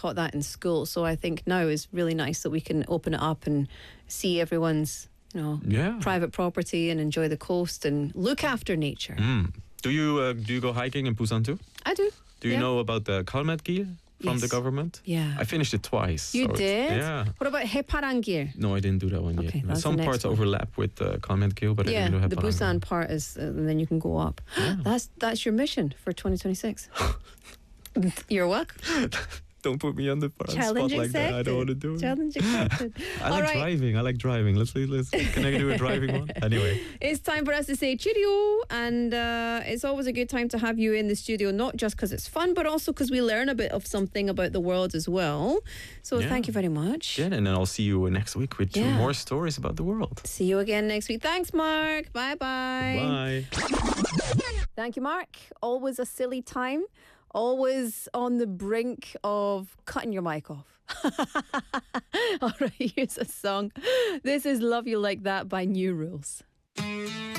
taught that in school. So I think now is really nice that we can open it up and see everyone's, private property and enjoy the coast and look after nature. Do you go hiking in Busan too? I do. Do you know about the Kalmetgil from the government? Yeah. I finished it twice. You did? Yeah. What about Heparangil? No, I didn't do that one Okay, yet. Some parts overlap with the Kalmetgil, but I didn't do Heparangil. The Busan part is, and then you can go up. Yeah. That's your mission for 2026. You're welcome. Don't put me on the Challenge spot like that. I don't want to do it. Challenge accepted. I like driving. Let's. Can I do a driving one? Anyway, it's time for us to say cheerio, and it's always a good time to have you in the studio, not just because it's fun, but also because we learn a bit of something about the world as well. So thank you very much. Yeah, and then I'll see you next week with 2 more stories about the world. See you again next week. Thanks, Mark. Bye-bye. Bye. Thank you, Mark. Always a silly time. Always on the brink of cutting your mic off. All right, here's a song. This is Love You Like That by New Rules.